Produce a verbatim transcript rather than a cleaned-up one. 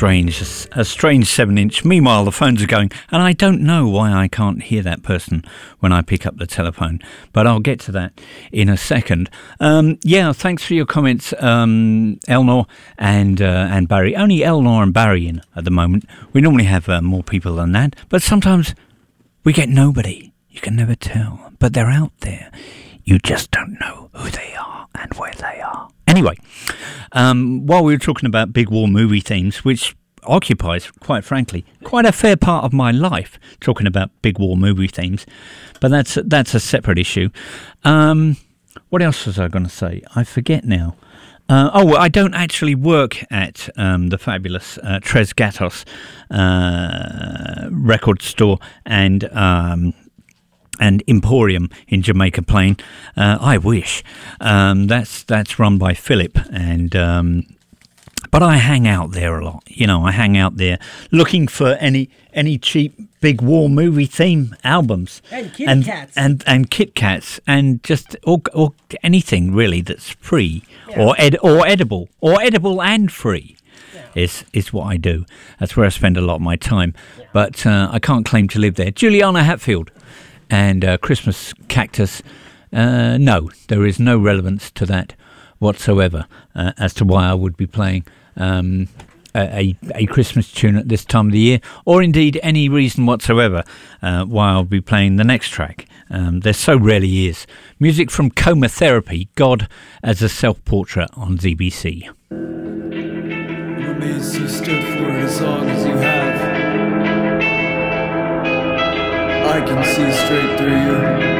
strange, a strange seven-inch. Meanwhile, the phones are going, and I don't know why I can't hear that person when I pick up the telephone, but I'll get to that in a second. Um, yeah, thanks for your comments, um, Elnor and uh, and Barry. Only Elnor and Barry in at the moment. We normally have uh, more people than that, but sometimes we get nobody. You can never tell, but they're out there. You just don't know who they are and where they are. Anyway, um, while we were talking about big war movie themes, which occupies, quite frankly, quite a fair part of my life, talking about big war movie themes, but that's that's a separate issue. Um, what else was I going to say? I forget now. Uh, oh, I don't actually work at um, the fabulous uh, Tres Gatos uh, record store and um, and Emporium in Jamaica Plain. Uh, I wish. Um, that's that's run by Philip, and um, but I hang out there a lot. You know, I hang out there looking for any any cheap big war movie theme albums and Kit and, Kats and and Kit Kats and just or, or anything really that's free yeah. or ed, or edible or edible and free. Yeah. Is is what I do. That's where I spend a lot of my time. Yeah. But uh, I can't claim to live there. Juliana Hatfield. And uh, Christmas Cactus, uh, no, there is no relevance to that whatsoever uh, as to why I would be playing um, a, a Christmas tune at this time of the year, or indeed any reason whatsoever uh, why I'll be playing the next track. Um, there so rarely is. Music from Coma Therapy, God as a Self-Portrait on Z B C. I'm amazed you stood for it as long as you have. I can see straight through you.